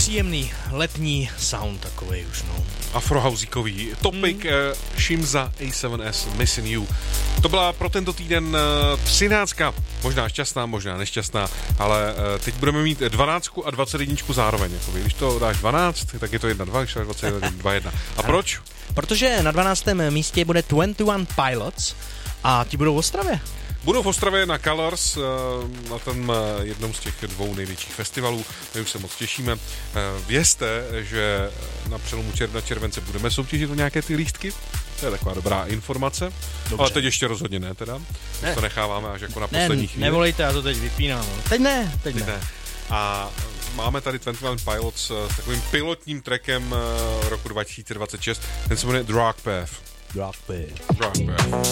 příjemný letní sound takovej už, no. Afrohouseíkový Topic, Shimza A7S, Missing You. To byla pro tento týden 13, možná šťastná, možná nešťastná, ale teď budeme mít 12 a 21 zároveň. Jakoby. Když to dáš 12, tak je to 1-2, když to dáš 21, 2-1. A proč? Protože na 12. místě bude 21 Pilots a ti budou v Ostravě. Budou v Ostravě na Colors, na tom jednom z těch dvou největších festivalů. My už se moc těšíme. Vězte, že na přelomu června července budeme soutěžit o nějaké ty lístky. To je taková dobrá informace. Dobře. Ale teď ještě rozhodně ne teda. Ne. To necháváme až jako na poslední chvíli. Nevolejte, já to teď vypínám. Teď ne. A máme tady 21 Pilots s takovým pilotním trackem roku 2026. Ten se jmenuje Drug Path.